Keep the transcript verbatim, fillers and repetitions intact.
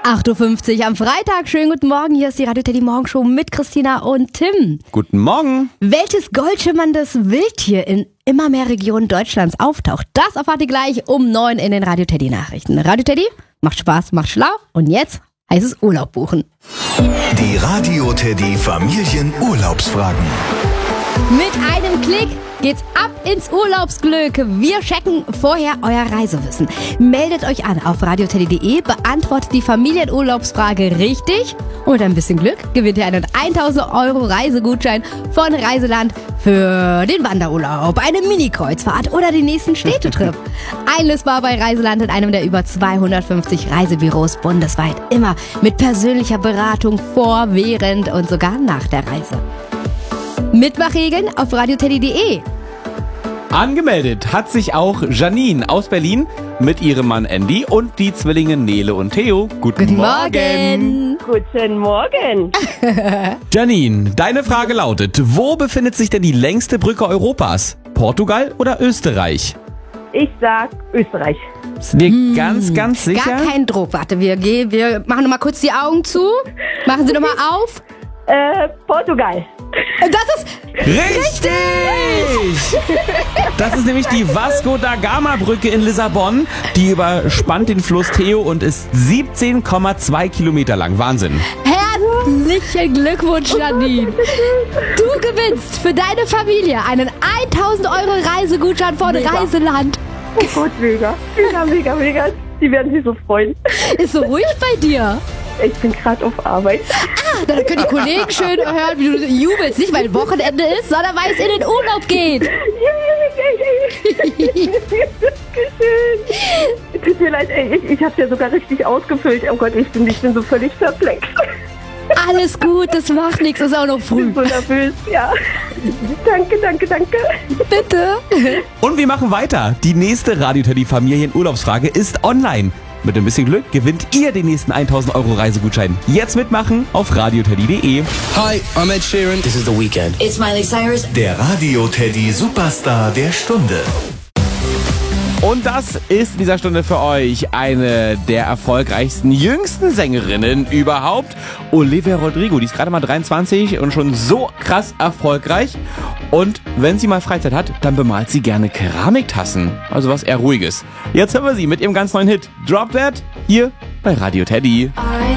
acht Uhr fünfzig am Freitag. Schönen guten Morgen. Hier ist die Radio Teddy Morgenshow mit Christina und Tim. Guten Morgen. Welches goldschimmerndes Wildtier in immer mehr Regionen Deutschlands auftaucht, das erfahrt ihr gleich um neun in den Radio Teddy Nachrichten. Radio Teddy, macht Spaß, macht schlau und jetzt heißt es Urlaub buchen. Die Radio Teddy Familienurlaubsfragen. Mit einem Klick geht's ab ins Urlaubsglück. Wir checken vorher euer Reisewissen. Meldet euch an auf radio teddy punkt de, beantwortet die Familienurlaubsfrage richtig und mit ein bisschen Glück gewinnt ihr einen tausend Euro Reisegutschein von Reiseland für den Wanderurlaub, eine Mini-Kreuzfahrt oder den nächsten Städtetrip. Einlösbar bei Reiseland in einem der über zweihundertfünfzig Reisebüros bundesweit. Immer mit persönlicher Beratung vor, während und sogar nach der Reise. Mitmachregeln auf radio teddy punkt de. Angemeldet hat sich auch Janine aus Berlin mit ihrem Mann Andy und die Zwillinge Nele und Theo. Guten, Guten Morgen. Morgen. Guten Morgen. Janine, deine Frage lautet, wo befindet sich denn die längste Brücke Europas? Portugal oder Österreich? Ich sag Österreich. Sind wir ganz, ganz sicher? Gar kein Druck. Warte, wir gehen, wir machen nochmal kurz die Augen zu. Machen Sie nochmal auf. Äh, Portugal. Das ist Richtig! Das ist nämlich die Vasco da Gama Brücke in Lissabon. Die überspannt den Fluss Theo und ist siebzehn Komma zwei Kilometer lang. Wahnsinn. herzlichen Glückwunsch, Janine. Du gewinnst für deine Familie einen tausend Euro Reisegutschein von Mega. Reiseland. Oh Gott, mega. Mega, mega, mega. Die werden sich so freuen. Ist so ruhig bei dir. Ich bin gerade auf Arbeit. Ah, dann können die Kollegen schön hören, wie du jubelst. Nicht, weil Wochenende ist, sondern weil es in den Urlaub geht. Schön. Tut mir leid, ey, ich, ich hab's ja sogar richtig ausgefüllt. Oh Gott, ich bin, ich bin so völlig perplex. Alles gut, das macht nichts, ist auch noch Ich früh. bin so nervös, ja. Danke, danke, danke. Bitte. Und wir machen weiter. Die nächste Radio Teddy Familienurlaubsfrage ist online. Mit ein bisschen Glück gewinnt ihr den nächsten tausend Euro Reisegutschein. Jetzt mitmachen auf radio teddy punkt de. Hi, I'm Ed Sheeran. This is The Weeknd. It's Miley Cyrus. Der Radio Teddy Superstar der Stunde. Und das ist in dieser Stunde für euch eine der erfolgreichsten, jüngsten Sängerinnen überhaupt. Olivia Rodrigo, die ist gerade mal dreiundzwanzig und schon so krass erfolgreich. Und wenn sie mal Freizeit hat, dann bemalt sie gerne Keramiktassen. Also was eher Ruhiges. Jetzt hören wir sie mit ihrem ganz neuen Hit Drop That hier bei Radio Teddy.